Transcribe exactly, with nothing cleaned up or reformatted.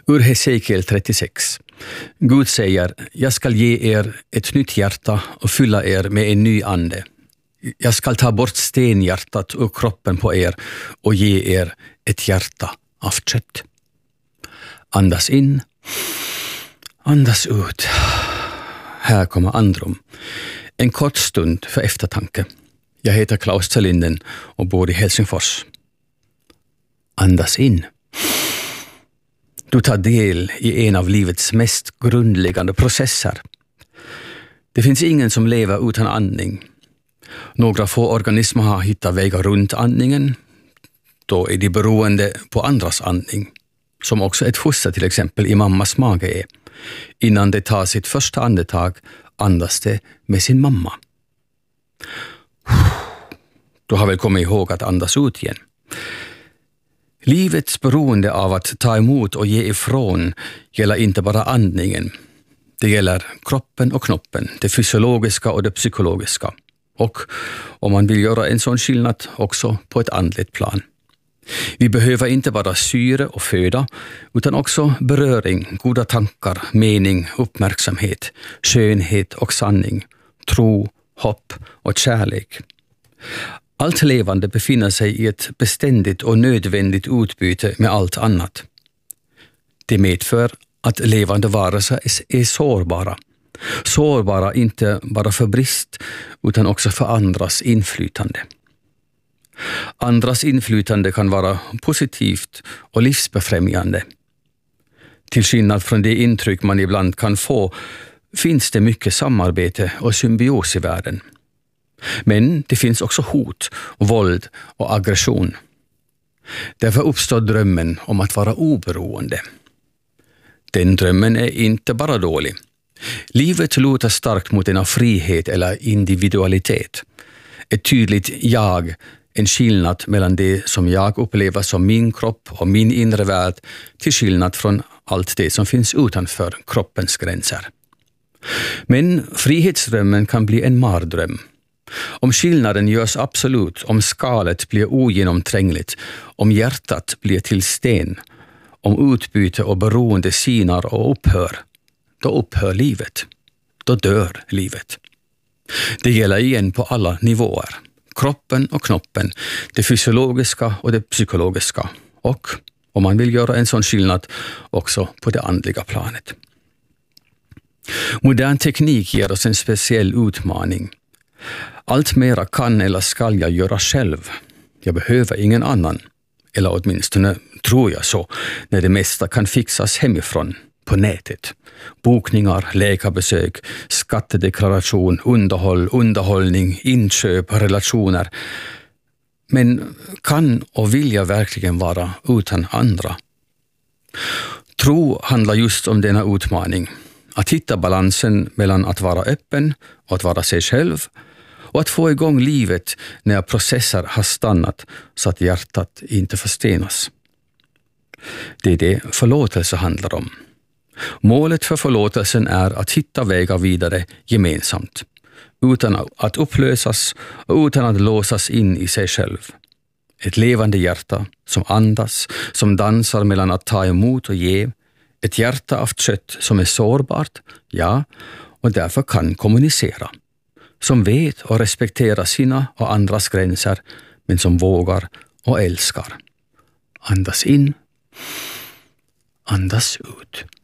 Ur Hesekiel trettiosex. Gud säger, jag ska ge er ett nytt hjärta och fylla er med en ny ande. Jag ska ta bort stenhjärtat ur kroppen på er och ge er ett hjärta av kött. Andas in, andas ut. Här kommer andrum. En kort stund för eftertanke. Jag heter Klaus Talinden och bor i Helsingfors. Andas in. Du tar del i en av livets mest grundläggande processer. Det finns ingen som lever utan andning. Några få organismer har hittat vägar runt andningen. Då är de beroende på andras andning. Som också ett foster till exempel i mammas mage är. Innan det tar sitt första andetag andas det med sin mamma. Du har väl kommit ihåg att andas ut igen. Livets beroende av att ta emot och ge ifrån gäller inte bara andningen. Det gäller kroppen och knoppen, det fysiologiska och det psykologiska. Och om man vill göra en sån skillnad också på ett andligt plan. Vi behöver inte bara syre och föda utan också beröring, goda tankar, mening, uppmärksamhet, skönhet och sanning, tro, hopp och kärlek. Allt levande befinner sig i ett beständigt och nödvändigt utbyte med allt annat. Det medför att levande varelser är sårbara. Sårbara inte bara för brist utan också för andras inflytande. Andras inflytande kan vara positivt och livsbefrämjande. Till skillnad från det intryck man ibland kan få finns det mycket samarbete och symbios i världen. Men det finns också hot, våld och aggression. Därför uppstår drömmen om att vara oberoende. Den drömmen är inte bara dålig. Livet lutar starkt mot denna frihet eller individualitet. Ett tydligt jag, en skillnad mellan det som jag upplever som min kropp och min inre värld till skillnad från allt det som finns utanför kroppens gränser. Men frihetsdrömmen kan bli en mardröm. Om skillnaden görs absolut, om skalet blir ogenomträngligt, om hjärtat blir till sten, om utbyte och beroende sinar och upphör, då upphör livet. Då dör livet. Det gäller igen på alla nivåer. Kroppen och knoppen, det fysiologiska och det psykologiska. Och, om man vill göra en sån skillnad, också på det andliga planet. Modern teknik ger oss en speciell utmaning. Allt mera kan eller ska jag göra själv. Jag behöver ingen annan. Eller åtminstone tror jag så, när det mesta kan fixas hemifrån, på nätet. Bokningar, läkarbesök, skattedeklaration, underhåll, underhållning, inköp, relationer. Men kan och vill jag verkligen vara utan andra? Tro handlar just om denna utmaning. Att hitta balansen mellan att vara öppen och att vara sig själv och att få igång livet när processer har stannat så att hjärtat inte förstenas. Det är det förlåtelse handlar om. Målet för förlåtelsen är att hitta vägar vidare gemensamt, utan att upplösas och utan att låsas in i sig själv. Ett levande hjärta som andas, som dansar mellan att ta emot och ge. Ett hjärta av kött som är sårbart, ja, och därför kan kommunicera. Som vet och respekterar sina och andras gränser, men som vågar och älskar. Andas in, andas ut.